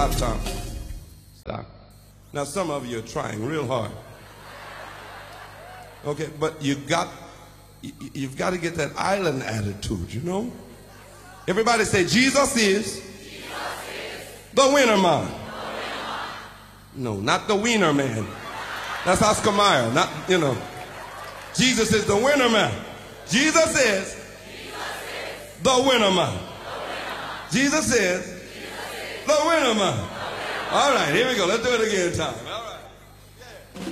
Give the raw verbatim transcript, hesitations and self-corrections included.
Stop, Tom. Stop. Now, some of you are trying real hard. Okay, but you got, you've got to get that island attitude, you know? Everybody say, Jesus is, Jesus is the winner man. No, not the wiener man. That's Oscar Mayer, not, you know. Jesus is the winner man. Jesus is, Jesus is the winner man. Jesus is, Jesus is the winner man. All right, here we go. Let's do it again, Tom.